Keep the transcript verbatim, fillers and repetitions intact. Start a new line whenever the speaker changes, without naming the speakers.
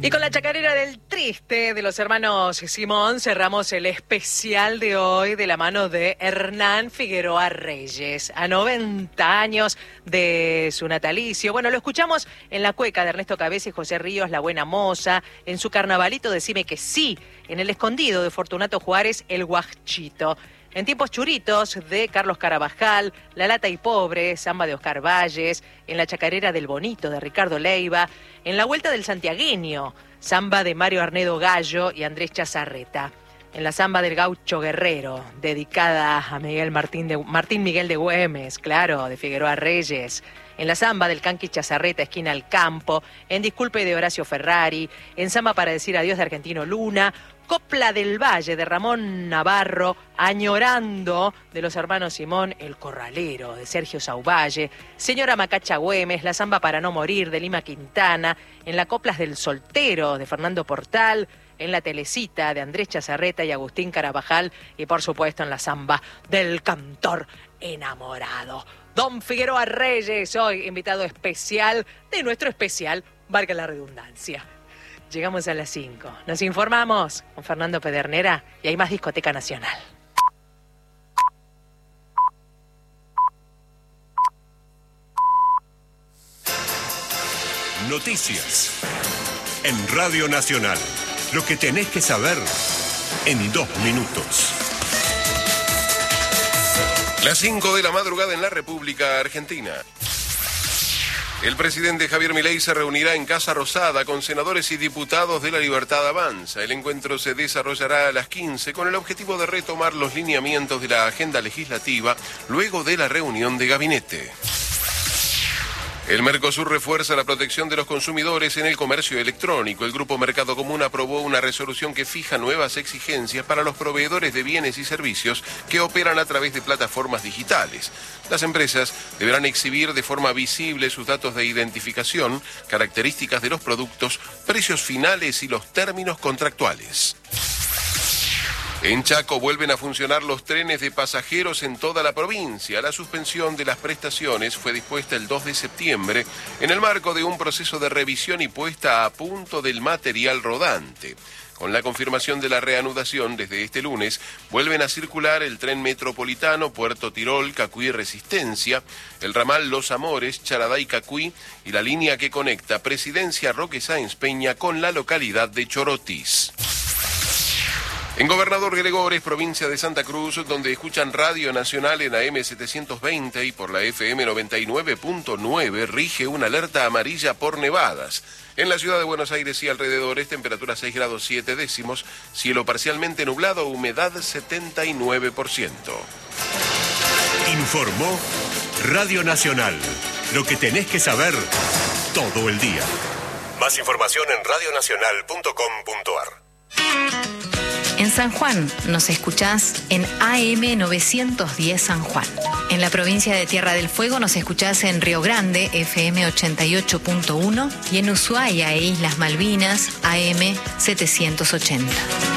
Y con la chacarera del triste de los hermanos Simón cerramos el especial de hoy de la mano de Hernán Figueroa Reyes, a noventa años de su natalicio. Bueno, lo escuchamos en La Cueca de Ernesto Cabeza y José Ríos, La Buena Moza, en su carnavalito Decime que sí, en El Escondido de Fortunato Juárez, El Guachito. En Tiempos Churitos, de Carlos Carabajal, La Lata y Pobre, Samba de Oscar Valles, en La Chacarera del Bonito, de Ricardo Leiva, en La Vuelta del Santiagueño, Samba de Mario Arnedo Gallo y Andrés Chazarreta, en la Samba del Gaucho Guerrero, dedicada a Miguel Martín, de, Martín Miguel de Güemes, claro, de Figueroa Reyes, en la Samba del Canqui Chazarreta, Esquina al Campo, en Disculpe de Horacio Ferrari, en Samba para decir adiós de Argentino Luna, Copla del Valle de Ramón Navarro, Añorando de los hermanos Simón, El Corralero de Sergio Sauvalle, Señora Macacha Güemes, La Samba para no morir de Lima Quintana, en la Coplas del Soltero de Fernando Portal, en la Telecita de Andrés Chazarreta y Agustín Carabajal y por supuesto en la Samba del Cantor Enamorado. Don Figueroa Reyes, hoy invitado especial de nuestro especial, valga la redundancia. Llegamos a las cinco. Nos informamos con Fernando Pedernera y hay más Discoteca Nacional.
Noticias en Radio Nacional. Lo que tenés que saber en dos minutos.
Las cinco de la madrugada en la República Argentina. El presidente Javier Milei se reunirá en Casa Rosada con senadores y diputados de La Libertad Avanza. El encuentro se desarrollará a las quince con el objetivo de retomar los lineamientos de la agenda legislativa luego de la reunión de gabinete. El Mercosur refuerza la protección de los consumidores en el comercio electrónico. El Grupo Mercado Común aprobó una resolución que fija nuevas exigencias para los proveedores de bienes y servicios que operan a través de plataformas digitales. Las empresas deberán exhibir de forma visible sus datos de identificación, características de los productos, precios finales y los términos contractuales. En Chaco vuelven a funcionar los trenes de pasajeros en toda la provincia. La suspensión de las prestaciones fue dispuesta el dos de septiembre en el marco de un proceso de revisión y puesta a punto del material rodante. Con la confirmación de la reanudación desde este lunes, vuelven a circular el tren metropolitano Puerto Tirol, Cacuí Resistencia, el ramal Los Amores, Charaday Cacuí y la línea que conecta Presidencia Roque Sáenz Peña con la localidad de Chorotis. En Gobernador Gregores, provincia de Santa Cruz, donde escuchan Radio Nacional en A M setecientos veinte y por la F M noventa y nueve punto nueve, rige una alerta amarilla por nevadas. En la ciudad de Buenos Aires y alrededores, temperatura seis grados siete décimos, cielo parcialmente nublado, humedad setenta y nueve por ciento.
Informó Radio Nacional. Lo que tenés que saber todo el día. Más información en radio nacional punto com punto a r.
En San Juan nos escuchás en A M novecientos diez San Juan. En la provincia de Tierra del Fuego nos escuchás en Río Grande, F M ochenta y ocho punto uno, y en Ushuaia e Islas Malvinas, A M setecientos ochenta.